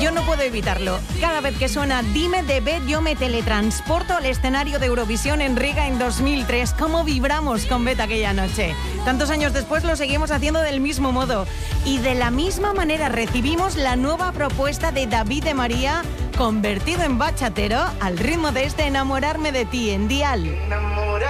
Yo no puedo evitarlo. Cada vez que suena Dime de Bet, yo me teletransporto al escenario de Eurovisión en Riga en 2003. ¿Cómo vibramos con Bet aquella noche? Tantos años después lo seguimos haciendo del mismo modo. Y de la misma manera recibimos la nueva propuesta de David de María, convertido en bachatero, al ritmo de este Enamorarme de ti en Dial.